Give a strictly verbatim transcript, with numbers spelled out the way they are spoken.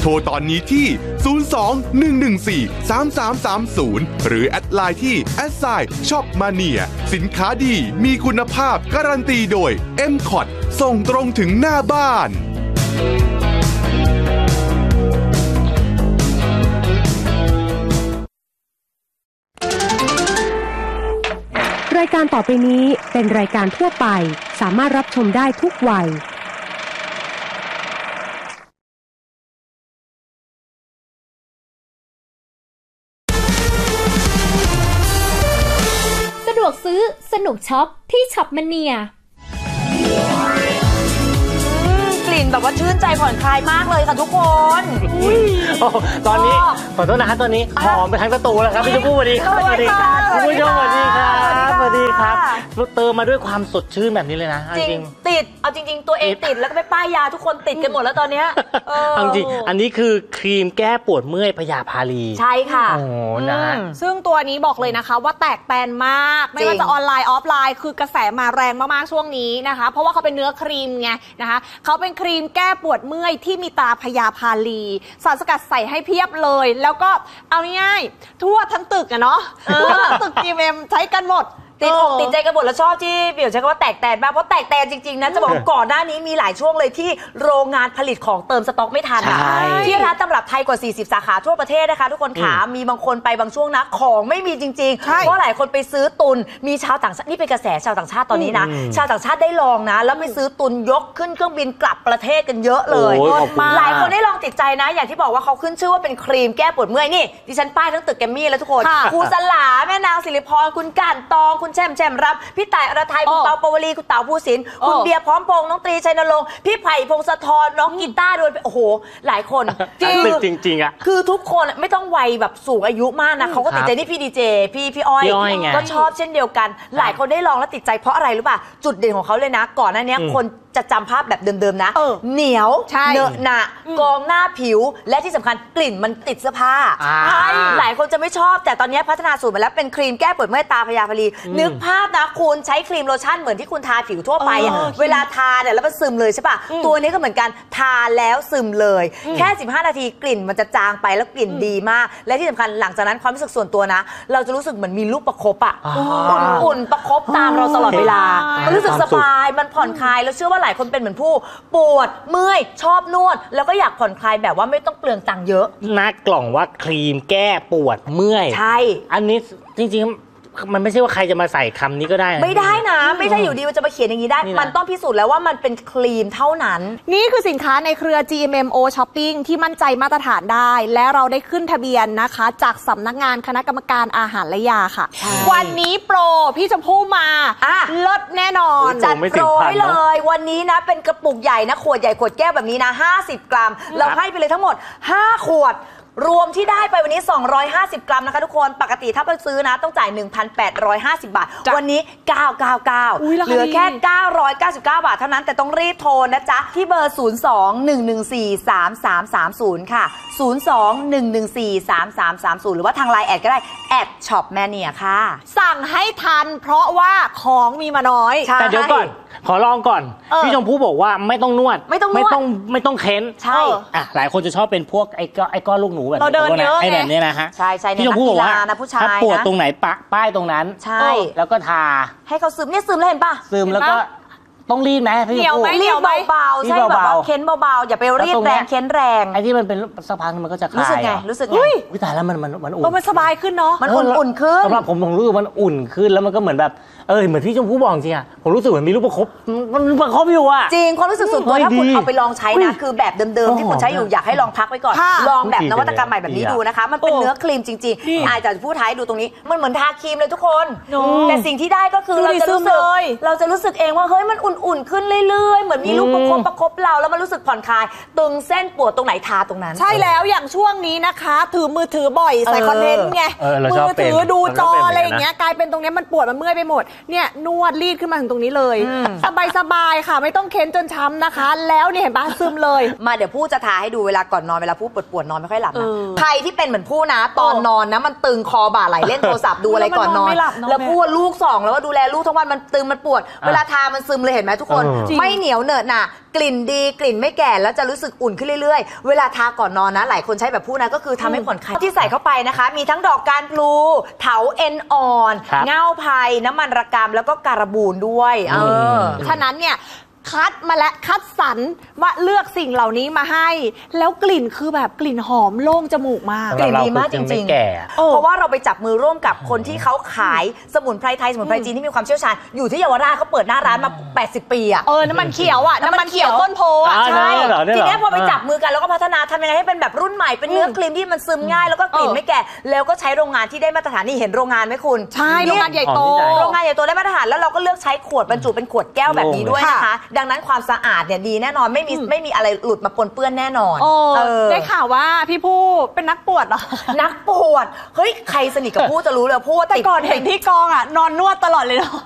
รตอนนี้ที่ ศูนย์ สอง หนึ่ง หนึ่ง สี่ สาม สาม สาม ศูนย์ หรือแอดไลน์ที่ แอท ไซน์ ช็อปมาเนีย สินค้าดีมีคุณภาพการันตีโดย เอ็ม คอท ส่งตรงถึงหน้าบ้านรายการต่อไปนี้เป็นรายการทั่วไปสามารถรับชมได้ทุกวัยสะดวกซื้อสนุกช็อปที่ช็อปมาเนียกลิ่นแบบว่าชื่นใจผ่อนคลายมากเลยค่ะทุกคนตอนนี้ขอโทษนะฮะตอนนี้หอมไปทั้งสตูแล้วครับพี่ชมพู่สวัสดีครับสวัสดีครับคุณผู้ชมสวัสดีครับสวัสดีครับเติมมาด้วยความสดชื่นแบบนี้เลยนะจริงติดเอาจริงๆตัวเองติดแล้วก็ไปป้ายยาทุกคนติดกันหมดแล้วตอนนี้จริงอันนี้คือครีมแก้ปวดเมื่อยพยาพาลีใช่ค่ะโอ้นะซึ่งตัวนี้บอกเลยนะคะว่าแตกแตนมากไม่ว่าจะออนไลน์ออฟไลน์คือกระแสมาแรงมากๆช่วงนี้นะคะเพราะว่าเขาเป็นเนื้อครีมไงนะคะเขาเป็นครีมแก้ปวดเมื่อยที่มีตราพยาพาลีสารสกัดใส่ให้เพียบเลยแล้วก็เอาง่ายๆทั่วทั้งตึกอะเนาะทั่วทั้งตึก จี เอ็ม ใช้กันหมดติดอกติดใจกันหมดแล้วชอบที่เบี่ยวใช้คำว่าแตกแตนมากเพราะแตกแตนจริงๆนะจะบอกก่อนหน้านี้มีหลายช่วงเลยที่โรงงานผลิตของเติมสต็อกไม่ทันที่ร้านตำรับไทยกว่าสี่สิบสาขาทั่วประเทศนะคะทุกคนขามีบางคนไปบางช่วงนะของไม่มีจริงๆเพราะหลายคนไปซื้อตุนมีชาวต่างชาตินี่เป็นกระแสชาวต่างชาติตอนนี้นะชาวต่างชาติได้ลองนะแล้วไปซื้อตุนยกขึ้นเครื่องบินกลับประเทศกันเยอะเลยหลายคนได้ลองติดใจนะอย่างที่บอกว่าเขาขึ้นชื่อว่าเป็นครีมแก้ปวดเมื่อยนี่ดิฉันป้ายทั้งตึกแกมมี่แล้วทุกคนครูสลาแม่นางศิริพรคุณก่านตองคุณแช่มแช่มรับพี่ต่ายอรไทยคุณเปาปวลีคุณเต๋าภูสินคุณเบียร์พร้อมพงษ์น้องตรีชัยนรงค์พี่ไผ่พงศธรน้องกีตาร์ด้วยโอ้โหหลายคนจริงจริงๆอ่ะคือทุกคนไม่ต้องวัยแบบสูงอายุมากนะเขาก็ติดใจนี่พี่ดีเจพี่พี่อ้อยก็ชอบเช่นเดียวกันหลายคนได้ลองแล้วติดใจเพราะอะไรรู้ป่ะจุดเด่นของเขาเลยนะก่อนหน้านี้คนจะจำภาพแบบเดิมๆนะเหนียวเนอะหนะกองหน้าผิวและที่สำคัญกลิ่นมันติดเสื้อผ้าหลายคนจะไม่ชอบแต่ตอนนี้พัฒนาสูตรมาแล้วเป็นครีมแก้ปวดเมื่อยตาพยาพาลีนึกภาพนะคุณใช้ครีมโลชั่นเหมือนที่คุณทาผิวทั่วไปเวลาทาเนี่ยแล้วมันซึมเลยใช่ป่ะตัวนี้ก็เหมือนกันทาแล้วซึมเลยแค่สิบห้านาทีกลิ่นมันจะจางไปแล้วกลิ่นดีมากและที่สำคัญหลังจากนั้นความรู้สึกส่วนตัวนะเราจะรู้สึกเหมือนมีลูกประคบอ่ะอุ่นๆประคบตามเราตลอดเวลามันรู้สึกสบายมันผ่อนคลายแล้วเชื่อว่าหลายคนเป็นเหมือนผู้ปวดเมื่อยชอบนวดแล้วก็อยากผ่อนคลายแบบว่าไม่ต้องเปลืองตังค์เยอะหน้ากล่องว่าครีมแก้ปวดเมื่อยใช่อันนี้จริงๆมันไม่ใช่ว่าใครจะมาใส่คำนี้ก็ได้ไม่ได้นะไม่ใช่อยู่ดีมันจะมาเขียนอย่างนี้ได้มันต้องพิสูจน์แล้วว่ามันเป็นครีมเท่านั้นนี่คือสินค้าในเครือ จี เอ็ม เอ็ม โอ Shopping ที่มั่นใจมาตรฐานได้และเราได้ขึ้นทะเบียนนะคะจากสำนักงานคณะกรรมการอาหารและยาค่ะวันนี้โปรพี่ชมพู่มาลดแน่นอนจัดโปรให้เลยวันนี้นะเป็นกระปุกใหญ่นะขวดใหญ่ขวดแก้วแบบนี้นะห้าสิบกรัมเราให้ไปเลยทั้งหมดห้าขวดรวมที่ได้ไปวันนี้สองร้อยห้าสิบกรัมนะคะทุกคนปกติถ้าไปซื้อนะต้องจ่าย หนึ่งพันแปดร้อยห้าสิบ บาทวันนี้เก้าร้อยเก้าสิบเก้าเหลือแค่เก้าร้อยเก้าสิบเก้าบาทเท่านั้นแต่ต้องรีบโทรนะจ๊ะที่เบอร์ ศูนย์ สอง หนึ่ง หนึ่ง สี่ สาม สาม สาม ศูนย์ ค่ะ ศูนย์ สอง หนึ่ง หนึ่ง สี่ สาม สาม สาม ศูนย์ หรือว่าทางไลน์แอดก็ได้แอดช็อปแมเนียค่ะสั่งให้ทันเพราะว่าของมีมาน้อยแต่เดี๋ยวก่อนขอลองก่อนพี่ชมพู่บอกว่าไม่ต้องนวดไม่ต้องไม่ต้องไม่ต้องเค้นใช่อ่ะหลายคนจะชอบเป็นพวกไอ้ก้อนไอ้ก้อนลูกหนูแบบเราเดินเยอะไอ้แบบนี้นะฮะใช่ใช่พี่ชมพู่บอกว่าถ้าปวดตรงไหนปะป้ายตรงนั้นใช่แล้วก็ทาให้เขาซึมเนี่ยซึมแล้วเห็นป่ะซึมแล้วก็ต้องรีดไหมพี่ชมพู่รีดเบาๆใช่แบบว่าเค้นเบาๆอย่าไปรีดแรงเค้นแรงไอ้ที่มันเป็นสักพักมันก็จะคลายรู้สึกไงรู้สึกไงวิตายแล้วมันมันมันอุ่นมันสบายขึ้นเนาะมันอุ่นๆขึ้นสำหรับผมผมรู้สึกมันอุ่นขึ้นแล้วมันก็เหมือนแบบเออเหมือนที่ชมพู่บอกจริงอ่ะผมรู้สึกเหมือนมีลูกประคบมันประคบอยู่อ่ะจริงความรู้สึกส่วนตัวถ้าคุณเอาไปลองใช้นะคือแบบเดิมๆที่คุณใช้อยู่อยากให้ลองพักไว้ก่อนลองแบบนวัตกรรมใหม่แบบนี้ดูนะคะมันเป็นเนื้อครีมจริงๆอาจจะพูดท้ายดูตรงนี้มันเหมือนทาครีมเลยทุกคนแต่สิ่งที่ได้ก็คือเราจะรู้สึกเราจะรู้สึกเองว่าเฮ้ยมันอุ่นๆขึ้นเรื่อยๆเหมือนมีลูกประคบประคบเราแล้วมันรู้สึกผ่อนคลายตึงเส้นปวดตรงไหนทาตรงนั้นใช่แล้วอย่างช่วงนี้นะคะถือมือถือบ่อยใส่คอนเทนต์ไงมือถือดูจออะไรอย่างเงี้ยกลายเป็นตรงนี้มันปวดมันเมื่อยไปหมดเนี่ยนวดรีดขึ้นมาถึงตรงนี้เลยสบายสบายค่ะไม่ต้องเค้นจนช้ำนะคะแล้วเนี่ยเห็นปะซึมเลยมาเดี๋ยวผู้จะทาให้ดูเวลาก่อนนอนเวลาผู้ปวดปวดนอนไม่ค่อยหลับนะใครที่เป็นเหมือนผู้นะตอนนอนนะมันตึงคอบ่าไหลเล่นโทรศัพท์ดูอะไรก่อนนอนแล้วผู้ลูกสองแล้วก็ดูแลลูกทั้งวันมันตึงมันปวดเวลาทามันซึมเลยเห็นไหมไหมทุกคนไม่เหนียวเหนอะหนะกลิ่นดีกลิ่นไม่แก่แล้วจะรู้สึกอุ่นขึ้นเรื่อยๆเวลาทาก่อนนอนนะหลายคนใช้แบบพูดนะก็คือทำให้ผ่อนคลายที่ใส่เข้าไปนะคะมีทั้งดอกการพลูเถาเอ็นอ่อนเง่าไผ่น้ำมันระกำแล้วก็การบูนด้วยเออฉะนั้นเนี่ยคัดมาและคัดสรรว่าเลือกสิ่งเหล่านี้มาให้แล้วกลิ่นคือแบบกลิ่นหอมโล่งจมูกมากกลิ่นดีมากจริงๆเพราะว่าเราไปจับมือร่วมกับคนที่เขาขายสมุนไพรไทยสมุนไพรจีนที่มีความเชี่ยวชาญอยู่ที่เยาวราชเขาเปิดหน้าร้านมาแปดสิบปีอ่ะเออน้ำมันเขียวอ่ะน้ำมันเขียวต้นโพอ่ะใช่ทีนี้พอไปจับมือกันแล้วก็พัฒนาทำยังไงให้เป็นแบบรุ่นใหม่เป็นเนื้อครีมที่มันซึมง่ายแล้วก็กลิ่นไม่แก่แล้วก็ใช้โรงงานที่ได้มาตรฐานนี่เห็นโรงงานไหมคุณใช่โรงงานใหญ่โตโรงงานใหญ่โตได้มาตรฐานแล้วเราก็เลือกใช้ขวดบรรจุเป็นขวดแก้วแบบนี้ด้วยนะคะดังนั้นความสะอาดเนี่ยดีแน่นอนไม่มีไม่มีอะไรหลุดมาปนเปื้อนแน่นอนได้ข่าวว่าพี่ผู้เป็นนักปวดเหรอนักปวดเฮ้ยใครสนิทกับผู้จะรู้เลยผู้ว่าแต่ก่อนเห็นที่กองอ่ะนอนนวดตลอดเลยเนาะ